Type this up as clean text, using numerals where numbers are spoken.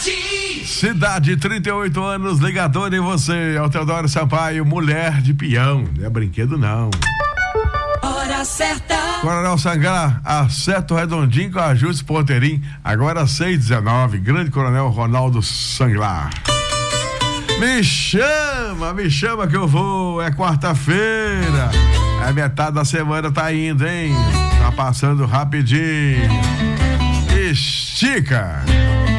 Cidade, 38 anos, ligador em você, é o Teodoro Sampaio, mulher de peão, não é brinquedo não. Hora certa. Coronel Sanglar, acerta o redondinho com ajuste Porteirinho, agora 6h19, grande Coronel Ronaldo Sanglar. Me chama que eu vou, é quarta-feira, a metade da semana tá indo, hein? Tá passando rapidinho. Estica.